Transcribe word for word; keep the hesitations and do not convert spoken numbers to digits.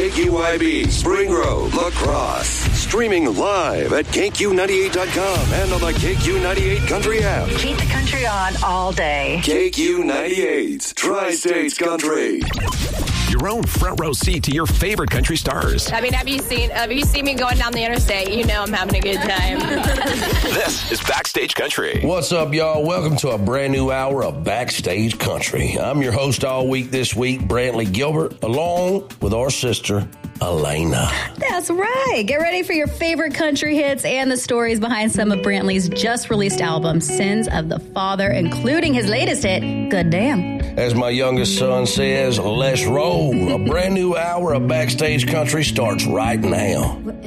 K Q I B, Spring Grove, La Crosse. Streaming live at K Q ninety-eight dot com and on the K Q ninety-eight Country app. Keep the country on all day. K Q ninety-eight, Tri-States Country. Your own front row seat to your favorite country stars. I mean, have you seen have you seen me going down the interstate? You know I'm having a good time. This is Backstage Country. What's up, y'all? Welcome to a brand new hour of Backstage Country. I'm your host all week this week, Brantley Gilbert, along with our sister, Elena. That's right. Get ready for your favorite country hits and the stories behind some of Brantley's just released album, Sins of the Father, including his latest hit, Good Damn. As my youngest son says, let's roll. A brand new hour of Backstage Country starts right now.